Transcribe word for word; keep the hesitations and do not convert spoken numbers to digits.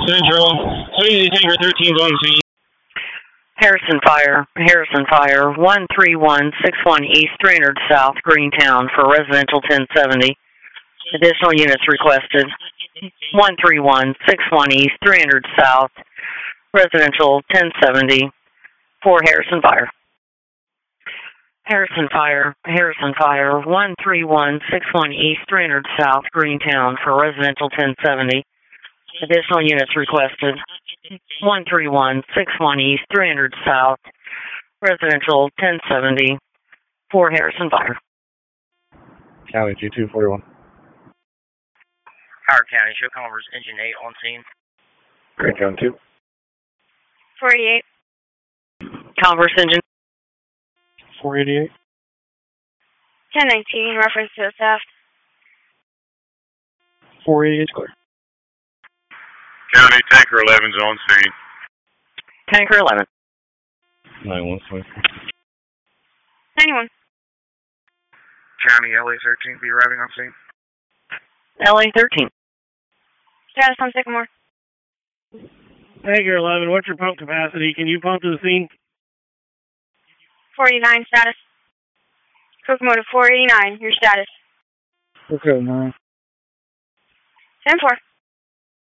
Central, three Tanker thirteen on scene. Harrison Fire, Harrison Fire, one three one six one East, three hundred South, Greentown for residential ten seventy. Additional units requested. one three one six one East, three hundred South, residential ten seventy for Harrison Fire. Harrison Fire, Harrison Fire, one three one six one East, three hundred South, Greentown for residential ten seventy. Additional units requested. one three one six one East, three hundred South, residential ten seventy for Harrison Fire. County G two forty-one. Howard County, show Converse engine eight on scene. Greentown two. four eighty-eight. Converse engine. four eighty-eight. ten nineteen, reference to the theft. four eighty-eight clear. County Tanker eleven's on scene. Tanker eleven. nine one five. ninety-one. County L A thirteen, be arriving on scene. L A thirteen. Status on Sycamore. Tanker eleven, what's your pump capacity? Can you pump to the scene? four eighty-nine, status. Locomotive four eighty-nine, your status. Okay, nine. ten four.